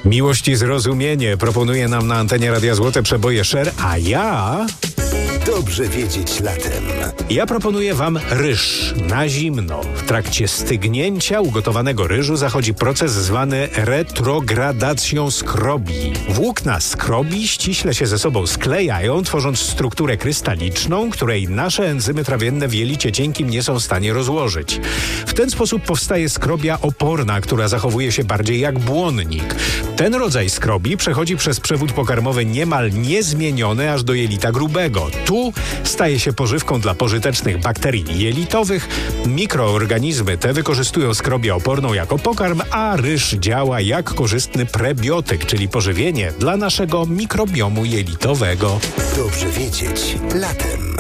Miłość i zrozumienie proponuje nam na antenie Radia Złote Przeboje Sher, a ja Dobrze wiedzieć latem. proponuję wam ryż na zimno. W trakcie stygnięcia ugotowanego ryżu zachodzi proces zwany retrogradacją skrobi. Włókna skrobi ściśle się ze sobą sklejają, tworząc strukturę krystaliczną, której nasze enzymy trawienne w jelicie cienkim nie są w stanie rozłożyć. W ten sposób powstaje skrobia oporna, która zachowuje się bardziej jak błonnik. Ten rodzaj skrobi przechodzi przez przewód pokarmowy niemal niezmieniony aż do jelita grubego. Tu staje się pożywką dla pożytecznych bakterii jelitowych. Mikroorganizmy te wykorzystują skrobię oporną jako pokarm, a ryż działa jak korzystny prebiotyk, czyli pożywienie dla naszego mikrobiomu jelitowego. Dobrze wiedzieć latem.